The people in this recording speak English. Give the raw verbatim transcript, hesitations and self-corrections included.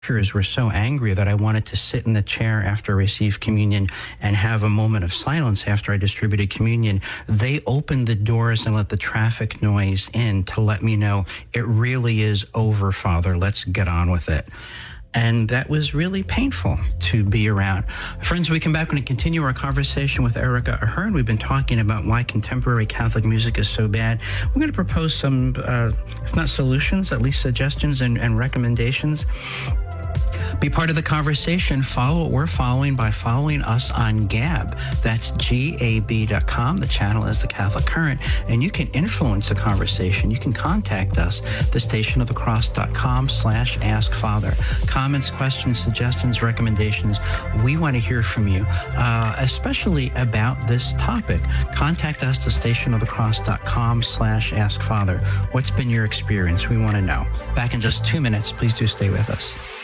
ushers were so angry that I wanted to sit in the chair after I received communion and have a moment of silence after I distributed communion. They opened the doors and let the traffic noise in to let me know it really is over, Father. Let's get on with it. And that was really painful to be around. Friends, we come back and continue our conversation with Erica Ahern. We've been talking about why contemporary Catholic music is so bad. We're going to propose some, uh, if not solutions, at least suggestions and, and recommendations. Be part of the conversation. Follow what we're following by following us on Gab. That's G A B dot com. The channel is The Catholic Current, and you can influence the conversation. You can contact us, the station of the cross dot com slash ask father. Comments, questions, suggestions, recommendations. We want to hear from you, uh, especially about this topic. Contact us, the station of the cross dot com slash ask father. What's been your experience? We want to know. Back in just two minutes. Please do stay with us.